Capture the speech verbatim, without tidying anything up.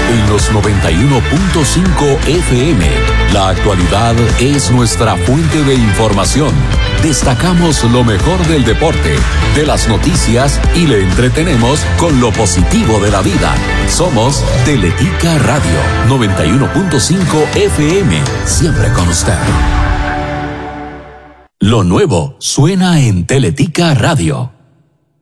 En los noventa y uno punto cinco F M, la actualidad es nuestra fuente de información. Destacamos lo mejor del deporte, de las noticias y le entretenemos con lo positivo de la vida. Somos Teletica Radio, noventa y uno punto cinco F M, siempre con usted. Lo nuevo suena en Teletica Radio.